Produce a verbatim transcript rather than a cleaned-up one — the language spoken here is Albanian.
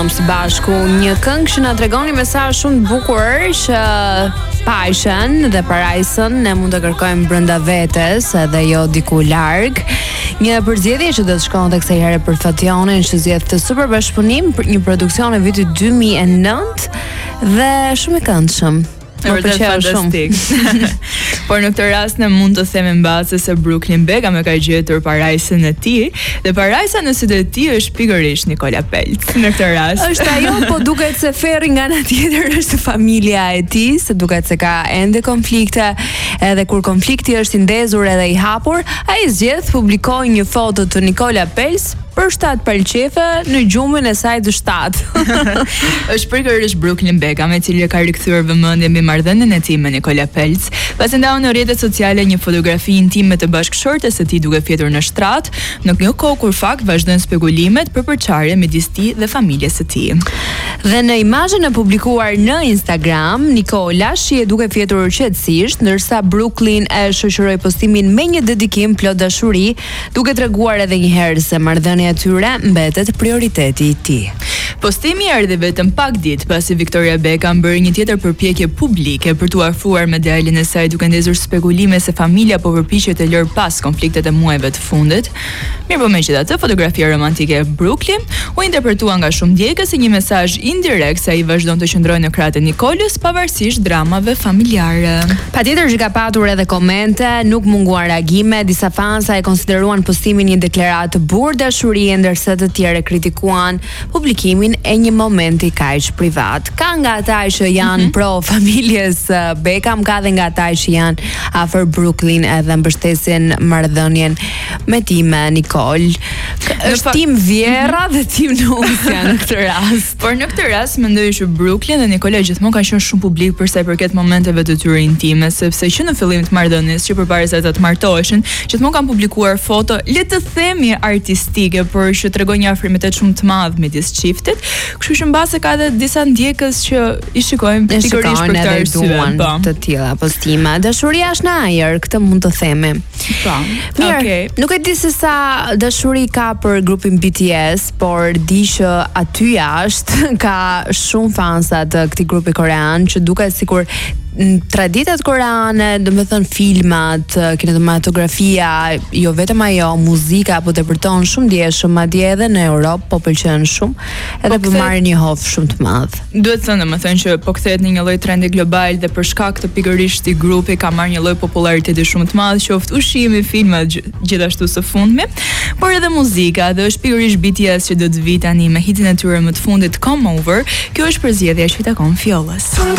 Së bashku një këngë që na tregon një mesazh shumë të bukur që paqen dhe parajsën ne mund të kërkojmë brenda vetes edhe jo diku larg. Një përzgjedhje që do të shkon tek kësaj here për Fationin që zgjedh të super bashkëpunim për një produksion e vitit dy mijë e nëntë dhe shumë i këndshëm. Më pëlqeu fantastik. Por në këtë rast ne mund të themi mbase se Brooklyn Beckham e ka gjetur parajsën e tij dhe parajsa në sytë e tij është pikërisht Nikola Peltz. Në këtë rast është ajo, po duket se Ferri nga ana tjetër është familja e tij, se duket se ka ende konflikte, edhe kur konflikti është i ndezur edhe i hapur, ai zgjedh publikoi një foto të Nikola Peltz për shtatë palqefe në gjumin e saj të shtatë. Është pikërisht Brooklyn Beckham i cili ka rikthyer vëmendjen mbi marrëdhënien e tij me Nikola Peltz, pasi ndau në rrjetet sociale një fotografi intime të bashkëshortes së tij duke fjetur në shtrat, në një kohë kur fakt vazhdojnë spekulimet për përçarje midis tij dhe familjes së tij. Dhe në imazhin e publikuar në Instagram, Nikola shihet duke fjetur qetësisht, ndërsa Brooklyn e shoqëroi postimin me një dedikim plot dashuri, duke treguar edhe një herë se marrëdhënia e tyre mbetet prioriteti i tij. Postimi erdhi vetëm pak ditë pasi Victoria Beckham bëri një tjetër përpjekje publike për t'u afruar me djalin e saj duke ndezur spekulime se familja po përpiqet të lërë pas konfliktet e muajve të fundit. Mirë po megjithatë, fotografia romantike e Brooklyn u interpretua nga shumë djegës si një mesazh indirekt se ai vazhdon të qëndrojë në krahët e Nikolës pavarësisht dramave familjare. Patjetër që ka patur edhe komente, nuk munguan reagime, disa fansa e konsideruan postimin një deklaratë të burr dashurie, ndërsa të tjerë kritikuan publikimin e një momenti kaq privat. Ka nga ata që janë mm-hmm. pro familjes Beckham, ka dhe nga ata që janë afër Brooklyn edhe mbështesin marrëdhënien me time Nicole. Është fa... tim vjerra dhe tim nusja në këtë rast. Por në këtë rast mendoj që Brooklyn dhe Nicole gjithmonë kanë qenë shumë publik për sa i përket momenteve të tyre intime, sepse që në fillim të marrëdhënies, që përpara se ata të martoheshin, gjithmonë kanë publikuar foto, le të themi artistike, por që tregojnë një afrimitet shumë të madh midis çiftit. Kështu që mbase ka edhe disa ndjekës që i shikojnë pikërisht për këtë arsye, po. Të tilla postime. Dashuria është në ajër, këtë mund të themi. Po. Mirë, okay. Nuk e di se sa dashuri ka për grupin B T S, por di që aty jashtë ka shumë fansa të këtij grupi korean që duket sikur traditat koreane, do të thënë filmat, kinematografia, jo vetëm ajo, muzika po tepërton shumë ndjeshëm, madje edhe në Europë po pëlqen shumë, edhe po marrin një hof shumë të madh. Duhet thënë, domethënë që po kthehet në një lloj trendi global dhe për shkak të pikërisht i grupi ka marrë një lloj populariteti shumë të madh, qoftë ushqimi, filmat, gjithashtu së fundmi, por edhe muzika, dhe është pikërisht B T S që do të vi tani me hitin e tyre më të fundit Come Over. Kjo është përzgjedhja që i takon Fjollës.